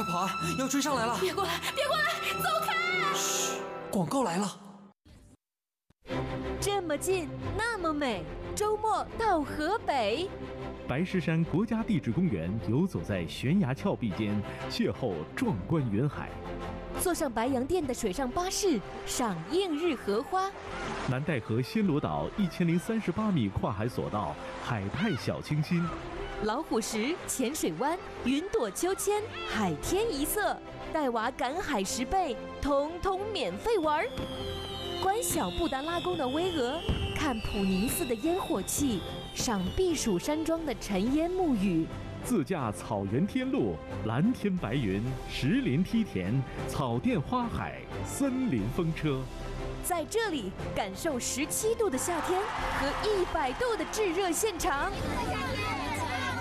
跑啊！要追上来了！ 别过来，别过来，走开！ 嘘，广告来了。 这么近，那么美，周末到河北。 白石山国家地质公园游走在悬崖峭壁间，邂逅壮观云海。 坐上白洋淀的水上巴士，赏映日荷花。 南戴河暹罗岛1038米跨海索道，海派小清新。 老虎石、浅水湾、云朵秋千、海天一色，带娃赶海10倍，通通免费玩。观小布达拉宫的巍峨，看普宁寺的烟火气，赏避暑山庄的尘烟沐雨。 自驾草原天路，蓝天白云，石林梯田，草甸花海，森林风车。 在这里感受17度的夏天和100度的炙热现场。